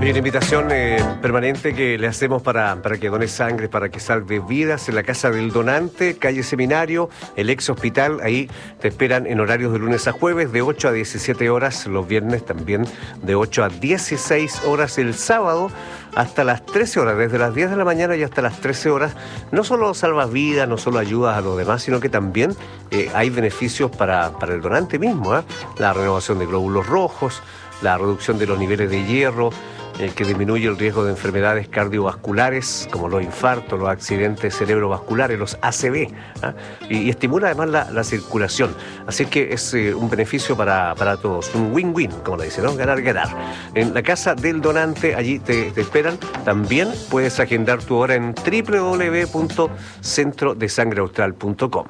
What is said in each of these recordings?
Hay una invitación permanente que le hacemos para que done sangre, para que salve vidas en la Casa del Donante, calle Seminario, el ex hospital. Ahí te esperan en horarios de lunes a jueves, de 8 a 17 horas, los viernes también de 8 a 16 horas, el sábado hasta las 13 horas, desde las 10 de la mañana y hasta las 13 horas. No solo salvas vidas, no solo ayudas a los demás, sino que también hay beneficios para el donante mismo, ¿eh? La renovación de glóbulos rojos, la reducción de los niveles de hierro, que disminuye el riesgo de enfermedades cardiovasculares como los infartos, los accidentes cerebrovasculares, los ACV, ¿eh? y estimula además la circulación. Así que es un beneficio para todos, un win-win, como le dicen, ¿no? Ganar, ganar. En la Casa del Donante, allí te esperan. También puedes agendar tu hora en www.centrodesangreaustral.com.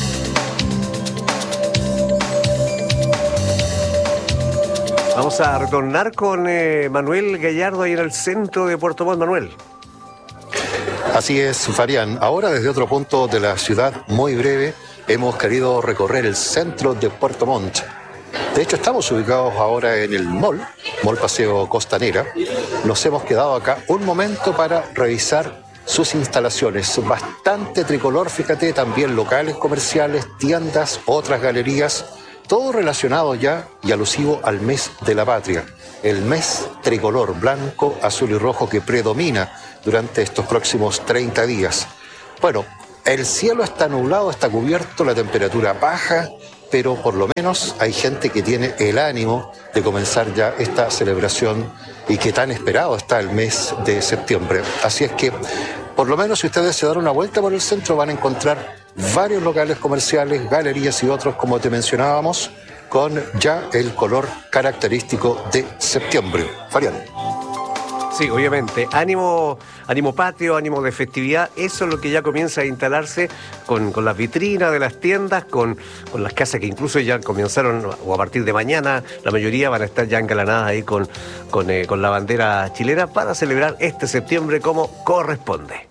Vamos a retornar con Manuel Gallardo ahí en el centro de Puerto Montt. Manuel. Así es, Fabián. Ahora desde otro punto de la ciudad, muy breve, hemos querido recorrer el centro de Puerto Montt. De hecho, estamos ubicados ahora en el Mall Paseo Costanera. Nos hemos quedado acá un momento para revisar sus instalaciones. Bastante tricolor, fíjate, también locales comerciales, tiendas, otras galerías. Todo relacionado ya y alusivo al mes de la patria, el mes tricolor, blanco, azul y rojo que predomina durante estos próximos 30 días. Bueno, el cielo está nublado, está cubierto, la temperatura baja, pero por lo menos hay gente que tiene el ánimo de comenzar ya esta celebración y que tan esperado está el mes de septiembre. Así es que, por lo menos si ustedes se dan una vuelta por el centro, van a encontrar varios locales comerciales, galerías y otros, como te mencionábamos, con ya el color característico de septiembre. Fabián. Sí, obviamente. Ánimo patrio, ánimo de festividad. Eso es lo que ya comienza a instalarse con las vitrinas de las tiendas, con las casas que incluso ya comenzaron, o a partir de mañana, la mayoría van a estar ya engalanadas ahí con la bandera chilena para celebrar este septiembre como corresponde.